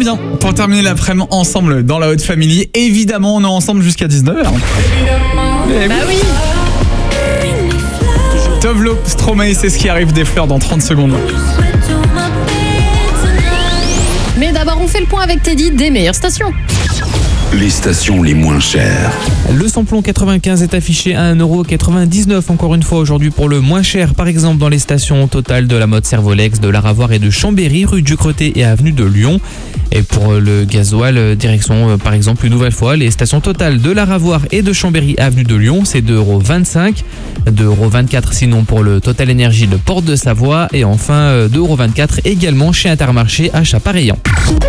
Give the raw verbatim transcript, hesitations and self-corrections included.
bien. Pour terminer l'après-midi ensemble dans la Haute Family, évidemment, on est ensemble jusqu'à dix-neuf heures. Bah oui. Tovlo, Stromae, c'est ce qui arrive des fleurs dans trente secondes. Mais d'abord, on fait le point avec Teddy des meilleures stations. Les stations les moins chères. Le samplon quatre-vingt-quinze est affiché à un euro quatre-vingt-dix-neuf encore une fois aujourd'hui pour le moins cher. Par exemple dans les stations Total de la Motte Servolex, de l'Aravoire et de Chambéry, rue du Creté et avenue de Lyon. Et pour le gasoil, direction par exemple une nouvelle fois les stations Total de l'Aravoire et de Chambéry avenue de Lyon, c'est deux euros vingt-cinq, deux euros vingt-quatre sinon pour le Total Énergie de Porte de Savoie et enfin deux euros vingt-quatre également chez Intermarché à Chapareillan.